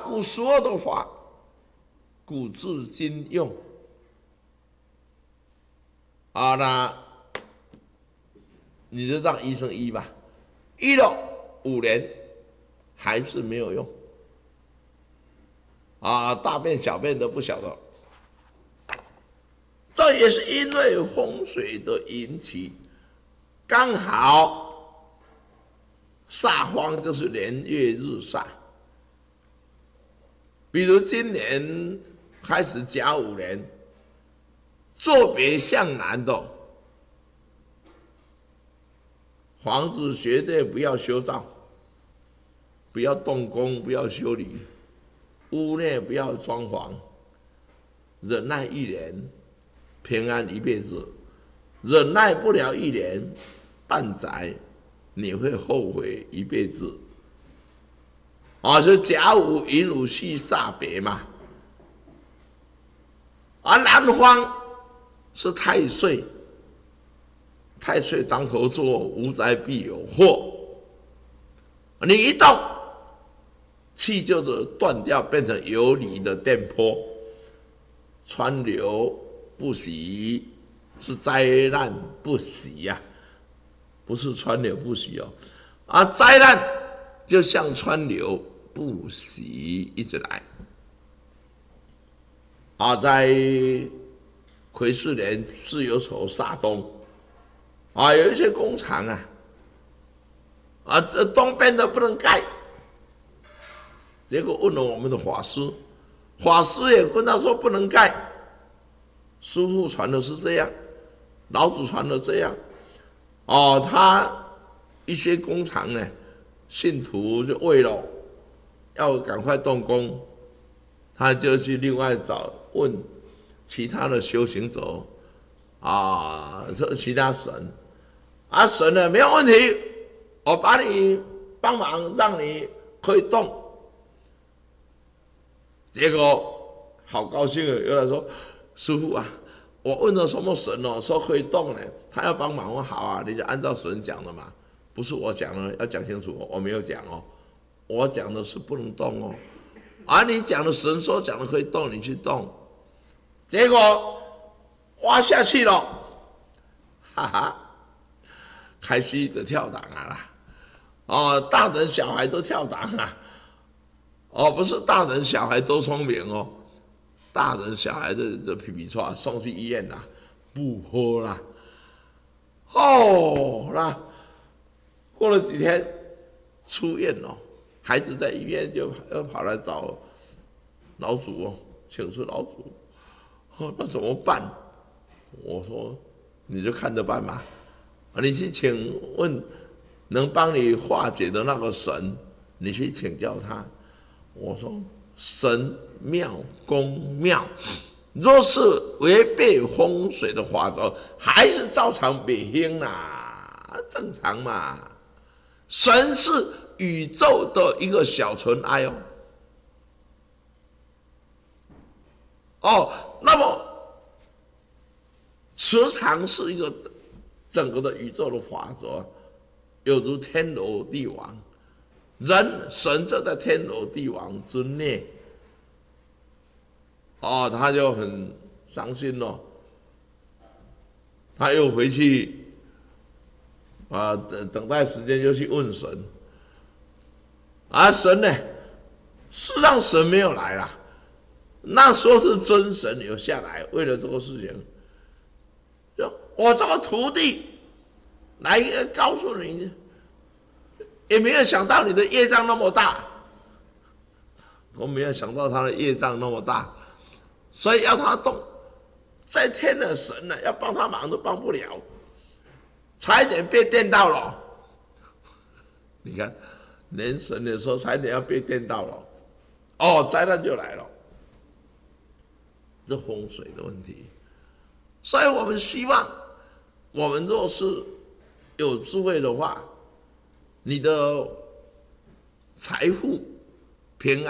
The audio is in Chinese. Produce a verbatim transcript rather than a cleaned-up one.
古所有的法，古至今用。啊，那你就让医生医吧，医了五年还是没有用。啊，大便小便都不晓得。这也是因为风水的引起，刚好煞方就是年月日煞。比如今年开始甲午年，坐北向南的房子绝对不要修造，不要动工，不要修理，屋内不要装潢，忍耐一年，平安一辈子；忍耐不了一年半载，你会后悔一辈子。啊，是甲午寅午戌煞北嘛，而南方是太岁，太岁当头坐，无灾必有祸。你一动，气就是断掉，变成有理的电波，川流不息，是灾难不息呀、啊，不是川流不息哦。而灾难就像川流不息一直来。啊，在癸巳年巳酉丑煞东，啊，有一些工厂啊，啊，这东边的不能盖，结果问了我们的法师，法师也跟他说不能盖，师父传的是这样，老祖传的这样，哦，他一些工厂呢，信徒就为了要赶快动工，他就去另外找问其他的修行者啊，这其他神啊，神呢没有问题，我把你帮忙，让你可以动。结果好高兴啊！有人说：“师父啊，我问了什么神哦，说可以动呢？他要帮忙，我好啊，你就按照神讲的嘛，不是我讲的，要讲清楚，我没有讲哦，我讲的是不能动哦，而、啊、你讲的神说讲的可以动，你去动，结果挖下去了，哈哈，开始就跳档啊啦，哦，大人小孩都跳档啊。”哦，不是大人小孩都聪明哦，大人小孩的这皮皮叉送去医院啦，不喝啦。哦，那过了几天出院了，孩子在医院就又跑来找老祖哦，请示老祖，哦，那怎么办？我说你就看着办吧，你去请问能帮你化解的那个神，你去请教他。我说神妙公妙，若是违背风水的法则，还是照常北兴啦，正常嘛。神是宇宙的一个小尘埃哦。哦，那么磁场是一个整个的宇宙的法则，有如天罗地网。人神就在天罗地网之内，哦，他就很伤心了，他又回去啊，等等待时间就去问神，啊，神呢，事实上神没有来啦，那时候是真神有下来，为了这个事情，就我这个徒弟来告诉你。也没有想到你的业障那么大，我没有想到他的业障那么大，所以要他动，在天的神呢，要帮他忙都帮不了，差一点被电到了。你看，连神的时候差一点要被电到了，哦，灾难就来了，这风水的问题。所以我们希望，我们若是有智慧的话，你的财富平安。